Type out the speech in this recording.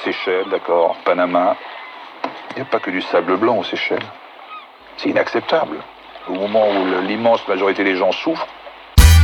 Seychelles, d'accord, Panama. Il n'y a pas que du sable blanc aux Seychelles. C'est inacceptable. Au moment où l'immense majorité des gens souffrent,